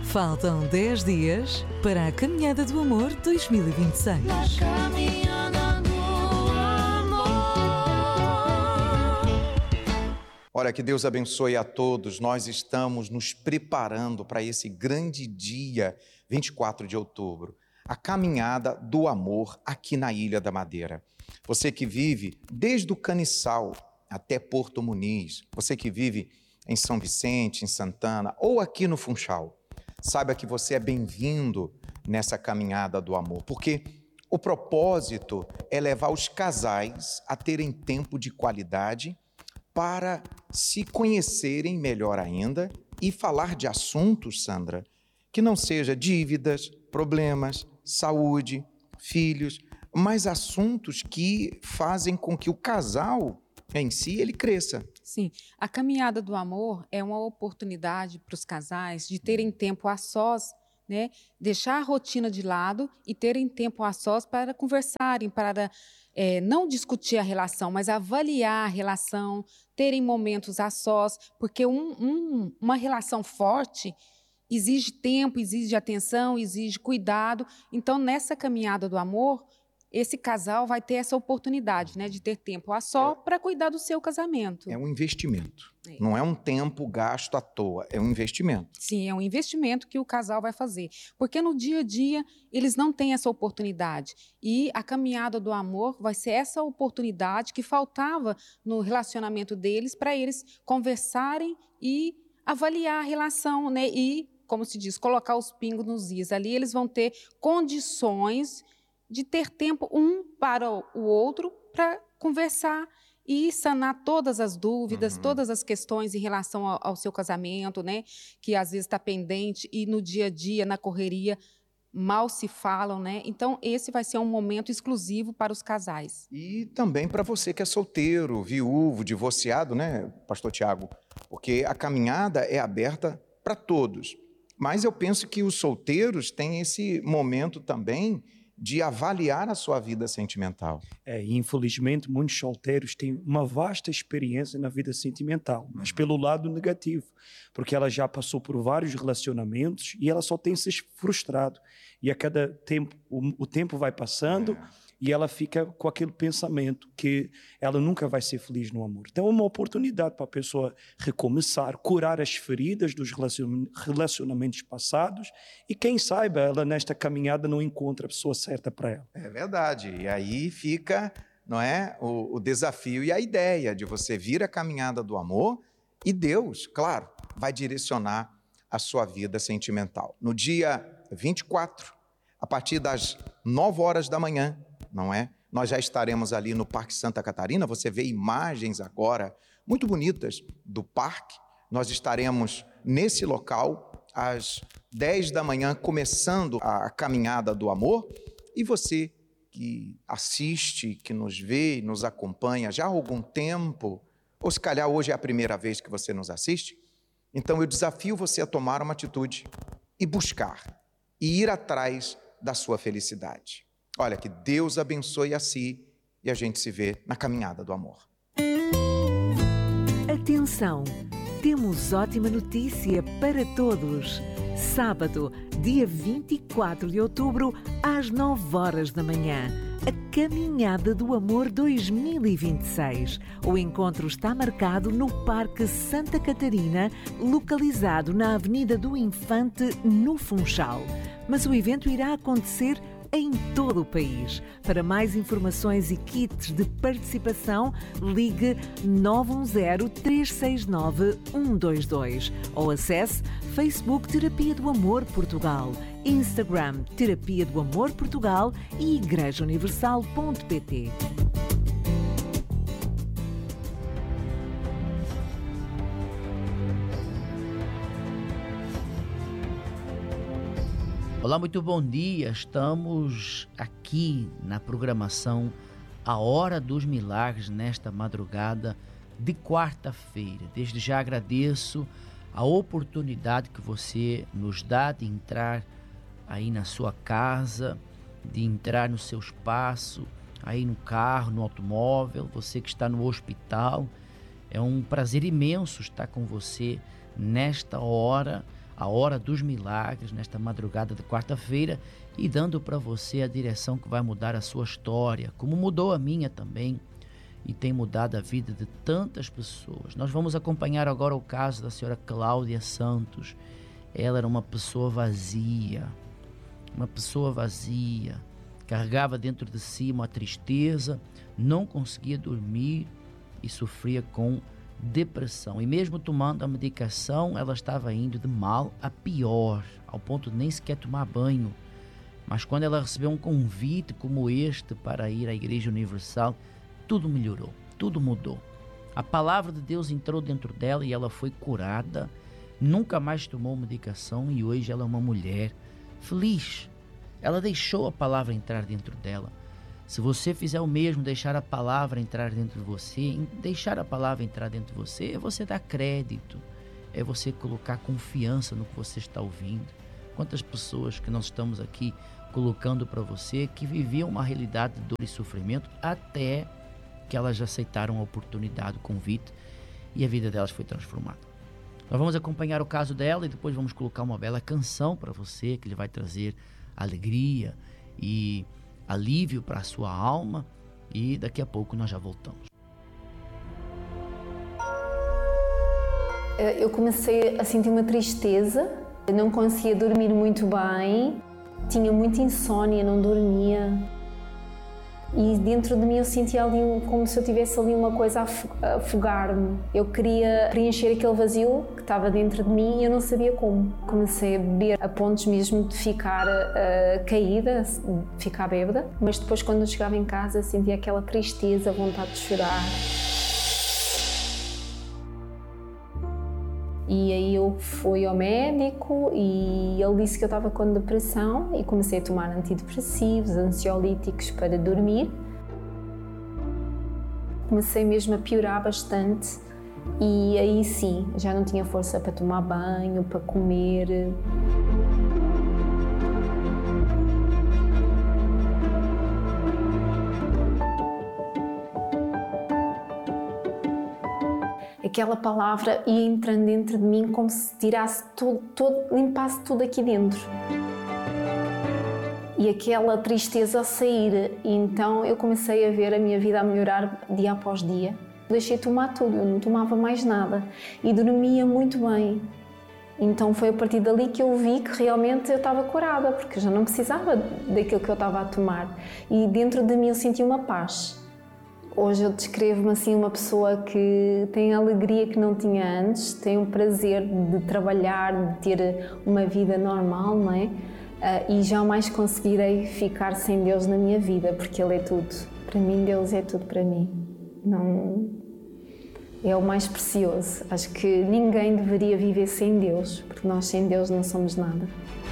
Faltam 10 dias para a Caminhada do Amor 2026. Caminhada do Amor. Olha, que Deus abençoe a todos. Nós estamos nos preparando para esse grande dia, 24 de outubro, a Caminhada do Amor aqui na Ilha da Madeira. Você que vive desde o Caniçal até Porto Muniz, você que vive em São Vicente, em Santana ou aqui no Funchal, saiba que você é bem-vindo nessa Caminhada do Amor, porque o propósito é levar os casais a terem tempo de qualidade para se conhecerem melhor ainda e falar de assuntos, Sandra, que não seja dívidas, problemas, saúde, filhos, mas assuntos que fazem com que o casal em si ele cresça. Sim, a Caminhada do Amor é uma oportunidade para os casais de terem tempo a sós, né? Deixar a rotina de lado e terem tempo a sós para conversarem, para não discutir a relação, mas avaliar a relação, terem momentos a sós, porque uma relação forte exige tempo, exige atenção, exige cuidado. Então, nessa Caminhada do Amor, esse casal vai ter essa oportunidade, né, de ter tempo a só para cuidar do seu casamento. É um investimento, não é um tempo gasto à toa, é um investimento. Sim, é um investimento que o casal vai fazer, porque no dia a dia eles não têm essa oportunidade e a Caminhada do Amor vai ser essa oportunidade que faltava no relacionamento deles para eles conversarem e avaliar a relação, né, e, como se diz, colocar os pingos nos is. Ali eles vão ter condições de ter tempo um para o outro para conversar e sanar todas as dúvidas, todas as questões em relação ao seu casamento, né? Que às vezes está pendente e no dia a dia, na correria, mal se falam, né? Então, esse vai ser um momento exclusivo para os casais. E também para você que é solteiro, viúvo, divorciado, né, Pastor Tiago? Porque a caminhada é aberta para todos. Mas eu penso que os solteiros têm esse momento também de avaliar a sua vida sentimental. Infelizmente, muitos solteiros têm uma vasta experiência na vida sentimental, mas pelo lado negativo, porque ela já passou por vários relacionamentos e ela só tem se frustrado. E a cada tempo, o tempo vai passando e ela fica com aquele pensamento que ela nunca vai ser feliz no amor. Então é uma oportunidade para a pessoa recomeçar, curar as feridas dos relacionamentos passados e quem sabe ela nesta caminhada não encontra a pessoa certa para ela. É verdade. E aí fica, não é, o desafio e a ideia de você vir a Caminhada do Amor e Deus, claro, vai direcionar a sua vida sentimental. No dia 24, a partir das 9 horas da manhã, não é? Nós já estaremos ali no Parque Santa Catarina, você vê imagens agora muito bonitas do parque. Nós estaremos nesse local às 10 da manhã, começando a Caminhada do Amor. E você que assiste, que nos vê, nos acompanha já há algum tempo, ou se calhar hoje é a primeira vez que você nos assiste, então eu desafio você a tomar uma atitude e buscar, e ir atrás da sua felicidade. Olha, que Deus abençoe a si e a gente se vê na Caminhada do Amor. Atenção! Temos ótima notícia para todos. Sábado, dia 24 de outubro, às 9 horas da manhã, a Caminhada do Amor 2026. O encontro está marcado no Parque Santa Catarina, localizado na Avenida do Infante, no Funchal. Mas o evento irá acontecer em todo o país. Para mais informações e kits de participação, ligue 910-369-122 ou acesse Facebook Terapia do Amor Portugal, Instagram Terapia do Amor Portugal e igrejauniversal.pt. Olá, muito bom dia. Estamos aqui na programação A Hora dos Milagres nesta madrugada de quarta-feira. Desde já agradeço a oportunidade que você nos dá de entrar aí na sua casa, de entrar no seu espaço, aí no carro, no automóvel, você que está no hospital. É um prazer imenso estar com você nesta hora, a Hora dos Milagres, nesta madrugada de quarta-feira, e dando para você a direção que vai mudar a sua história, como mudou a minha também, e tem mudado a vida de tantas pessoas. Nós vamos acompanhar agora o caso da senhora Cláudia Santos. Ela era uma pessoa vazia, carregava dentro de si uma tristeza, não conseguia dormir e sofria com depressão. E mesmo tomando a medicação, ela estava indo de mal a pior, ao ponto de nem sequer tomar banho. Mas quando ela recebeu um convite como este para ir à Igreja Universal, tudo melhorou, tudo mudou. A palavra de Deus entrou dentro dela e ela foi curada, nunca mais tomou medicação e hoje ela é uma mulher feliz. Ela deixou a palavra entrar dentro dela. Se você fizer o mesmo, deixar a palavra entrar dentro de você, deixar a palavra entrar dentro de você é você dar crédito, é você colocar confiança no que você está ouvindo. Quantas pessoas que nós estamos aqui colocando para você que viviam uma realidade de dor e sofrimento até que elas aceitaram a oportunidade, o convite, e a vida delas foi transformada. Nós vamos acompanhar o caso dela e depois vamos colocar uma bela canção para você que lhe vai trazer alegria e alívio para a sua alma, e daqui a pouco nós já voltamos. Eu comecei a sentir uma tristeza, eu não conseguia dormir muito bem, tinha muita insónia, não dormia. E dentro de mim eu sentia ali como se eu tivesse ali uma coisa a afogar-me. Eu queria preencher aquele vazio que estava dentro de mim e eu não sabia como. Comecei a beber a pontos mesmo de ficar caída, de ficar bêbada. Mas depois quando eu chegava em casa sentia aquela tristeza, vontade de chorar. E aí eu fui ao médico e ele disse que eu estava com depressão e comecei a tomar antidepressivos, ansiolíticos para dormir. Comecei mesmo a piorar bastante e aí sim, já não tinha força para tomar banho, para comer. Aquela palavra ia entrando dentro de mim como se tirasse limpasse tudo aqui dentro. E aquela tristeza a sair. E então eu comecei a ver a minha vida a melhorar dia após dia. Deixei de tomar tudo, eu não tomava mais nada. E dormia muito bem. Então foi a partir dali que eu vi que realmente eu estava curada, porque já não precisava daquilo que eu estava a tomar. E dentro de mim eu senti uma paz. Hoje eu descrevo-me assim uma pessoa que tem a alegria que não tinha antes, tem o prazer de trabalhar, de ter uma vida normal, não é? E jamais conseguirei ficar sem Deus na minha vida, porque Ele é tudo. Para mim, Deus é tudo para mim. Não... É o mais precioso. Acho que ninguém deveria viver sem Deus, porque nós sem Deus não somos nada.